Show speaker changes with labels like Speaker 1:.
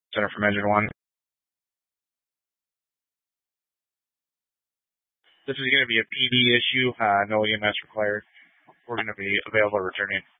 Speaker 1: Center from Engine 1. This is going to be a PD issue, no EMS required. We're going to be available returning.